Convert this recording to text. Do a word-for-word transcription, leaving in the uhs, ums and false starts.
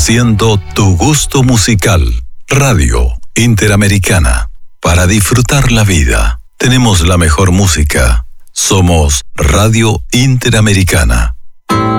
Siendo tu gusto musical. Radio Interamericana. Para disfrutar la vida. Tenemos la mejor música. Somos Radio Interamericana.